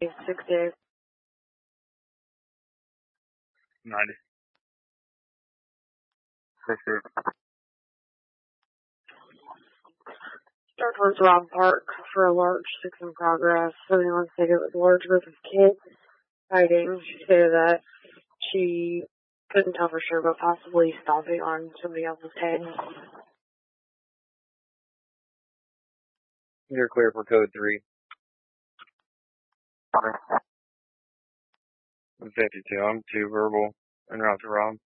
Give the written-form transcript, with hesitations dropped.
6 days. 90. 60. Start towards Rob Park for a large 6 in progress. 71 ticket with a large group of kids fighting. She stated that she couldn't tell for sure, but possibly stomping on somebody else's head. You're clear for code 3. 52. I'm 2 verbal en route to Rob.